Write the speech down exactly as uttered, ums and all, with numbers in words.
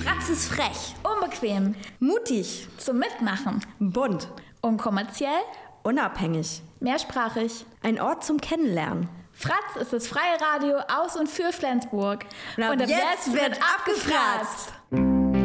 Fratz ist frech, unbequem, mutig, zum Mitmachen, bunt, unkommerziell, unabhängig, mehrsprachig. ein Ort zum Kennenlernen. Fratz ist das freie Radio aus und für Flensburg. Und ab, und ab jetzt, jetzt wird abgefratzt.